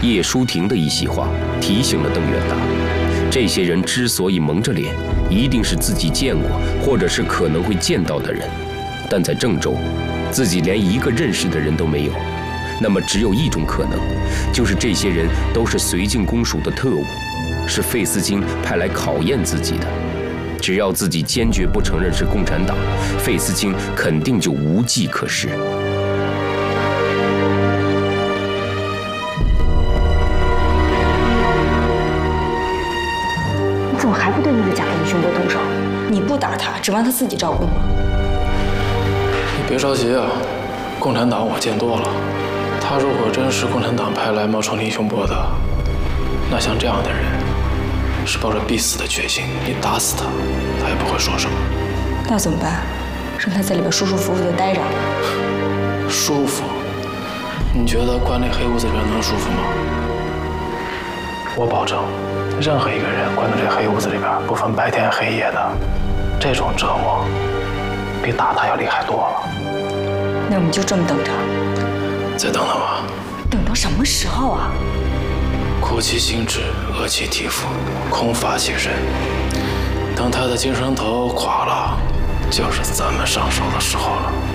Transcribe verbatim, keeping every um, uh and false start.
叶舒婷的一席话提醒了邓远达，这些人之所以蒙着脸，一定是自己见过或者是可能会见到的人，但在郑州，自己连一个认识的人都没有。那么只有一种可能，就是这些人都是绥靖公署的特务，是费思清派来考验自己的。只要自己坚决不承认是共产党，费思清肯定就无计可施。 你怎么还不对那个贾林兄波动手？你不打他，指望他自己招供吗？ 你别着急啊，共产党我见多了。他如果真是共产党派来冒充林雄波的，那像这样的人，是抱着必死的决心，你打死他，他也不会说什么。 那怎么办？让他在里边舒舒服服的待着。 舒服？你觉得关那黑屋子里边能舒服吗？我保证，任何一个人关到这黑屋子里边，不分白天黑夜的，这种折磨，比打他要厉害多了。 那我们就这么等着。 再等等吧。 等到什么时候啊？ 苦其心志，饿其体肤，空乏其身。等他的精神头垮了，就是咱们上手的时候了。